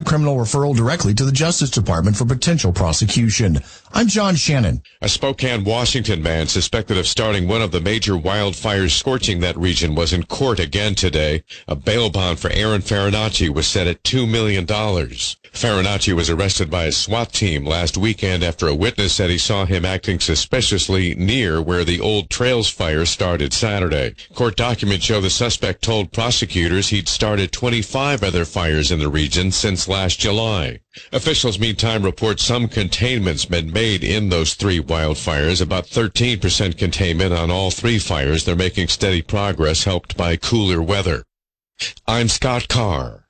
criminal referral directly to the Justice Department for potential prosecution. I'm John Shannon. A Spokane, Washington man suspected of starting one of the major wildfires scorching that region was in court again today. A bail bond for Aaron Farinacci was set at $2 million. Farinacci was arrested by a SWAT team last weekend after a witness said he saw him acting suspiciously near where the Old Trails fire started Saturday. Court documents show the suspect told prosecutors he'd started 25 other fires in the region since last July. Officials, meantime, report some containment's been made in those three wildfires, about 13% containment on all three fires. They're making steady progress, helped by cooler weather. I'm Scott Carr.